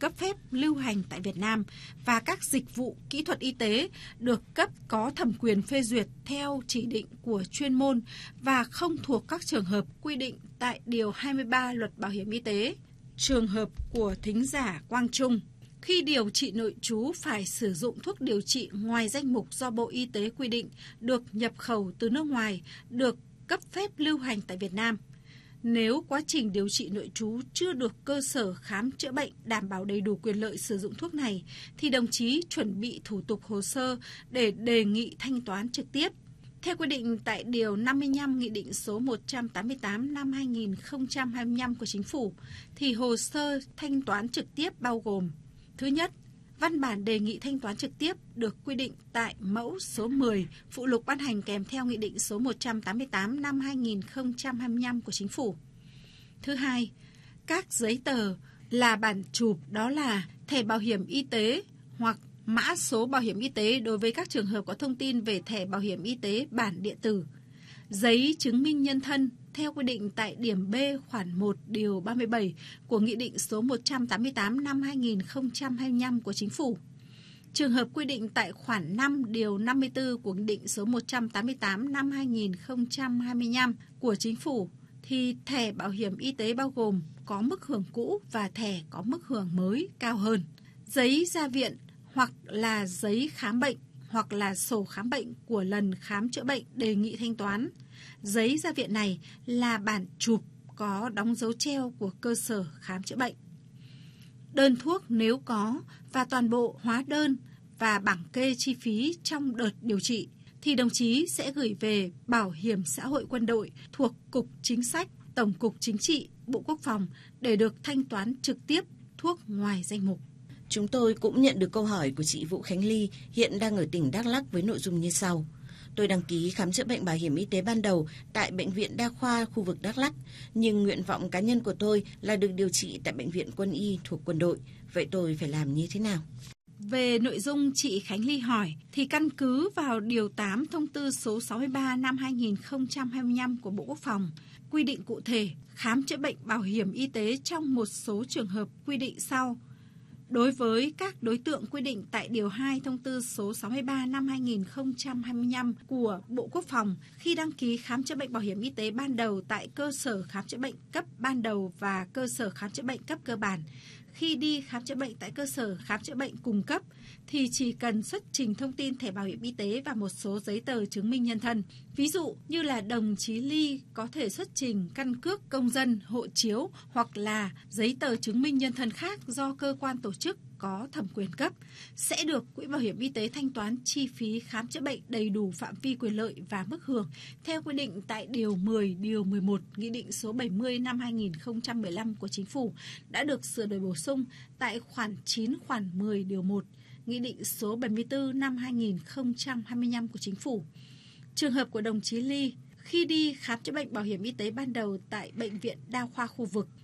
cấp phép lưu hành tại Việt Nam và các dịch vụ kỹ thuật y tế được cấp có thẩm quyền phê duyệt theo chỉ định của chuyên môn và không thuộc các trường hợp quy định tại Điều 23 Luật Bảo hiểm y tế. Trường hợp của thính giả Quang Trung, khi điều trị nội trú phải sử dụng thuốc điều trị ngoài danh mục do Bộ Y tế quy định, được nhập khẩu từ nước ngoài, được cấp phép lưu hành tại Việt Nam. Nếu quá trình điều trị nội trú chưa được cơ sở khám chữa bệnh đảm bảo đầy đủ quyền lợi sử dụng thuốc này, thì đồng chí chuẩn bị thủ tục hồ sơ để đề nghị thanh toán trực tiếp. Theo quy định tại Điều 55 Nghị định số 188 năm 2025 của Chính phủ, thì hồ sơ thanh toán trực tiếp bao gồm: thứ nhất, văn bản đề nghị thanh toán trực tiếp được quy định tại mẫu số 10 phụ lục ban hành kèm theo Nghị định số 188 năm 2025 của Chính phủ. Thứ hai, các giấy tờ là bản chụp, đó là thẻ bảo hiểm y tế hoặc mã số bảo hiểm y tế đối với các trường hợp có thông tin về thẻ bảo hiểm y tế bản điện tử, giấy chứng minh nhân thân theo quy định tại điểm B khoản 1 điều 37 của Nghị định số 188 năm 2025 của Chính phủ. Trường hợp quy định tại khoản 5 điều 54 của Nghị định số 188 năm 2025 của Chính phủ thì thẻ bảo hiểm y tế bao gồm có mức hưởng cũ và thẻ có mức hưởng mới cao hơn. Giấy ra viện hoặc là giấy khám bệnh hoặc là sổ khám bệnh của lần khám chữa bệnh đề nghị thanh toán. Giấy ra viện này là bản chụp có đóng dấu treo của cơ sở khám chữa bệnh. Đơn thuốc nếu có và toàn bộ hóa đơn và bảng kê chi phí trong đợt điều trị thì đồng chí sẽ gửi về Bảo hiểm xã hội quân đội thuộc Cục Chính sách, Tổng cục Chính trị, Bộ Quốc phòng để được thanh toán trực tiếp thuốc ngoài danh mục. Chúng tôi cũng nhận được câu hỏi của chị Vũ Khánh Ly, hiện đang ở tỉnh Đắk Lắk với nội dung như sau. Tôi đăng ký khám chữa bệnh bảo hiểm y tế ban đầu tại Bệnh viện Đa khoa khu vực Đắk Lắk, nhưng nguyện vọng cá nhân của tôi là được điều trị tại Bệnh viện Quân y thuộc quân đội. Vậy tôi phải làm như thế nào? Về nội dung chị Khánh Ly hỏi, thì căn cứ vào Điều 8 Thông tư số 63 năm 2025 của Bộ Quốc phòng, quy định cụ thể khám chữa bệnh bảo hiểm y tế trong một số trường hợp quy định sau. Đối với các đối tượng quy định tại Điều 2 Thông tư số 63 năm 2025 của Bộ Quốc phòng, khi đăng ký khám chữa bệnh bảo hiểm y tế ban đầu tại cơ sở khám chữa bệnh cấp ban đầu và cơ sở khám chữa bệnh cấp cơ bản, khi đi khám chữa bệnh tại cơ sở khám chữa bệnh cung cấp thì chỉ cần xuất trình thông tin thẻ bảo hiểm y tế và một số giấy tờ chứng minh nhân thân. Ví dụ như là đồng chí Ly có thể xuất trình căn cước công dân, hộ chiếu hoặc là giấy tờ chứng minh nhân thân khác do cơ quan tổ chức có thẩm quyền cấp, sẽ được Quỹ Bảo hiểm Y tế thanh toán chi phí khám chữa bệnh đầy đủ phạm vi quyền lợi và mức hưởng theo quy định tại Điều 10, Điều 11, Nghị định số 70 năm 2015 của Chính phủ đã được sửa đổi bổ sung tại khoản 9 khoản 10 Điều 1, Nghị định số 74 năm 2025 của Chính phủ. Trường hợp của đồng chí Ly khi đi khám chữa bệnh bảo hiểm y tế ban đầu tại Bệnh viện Đa khoa khu vực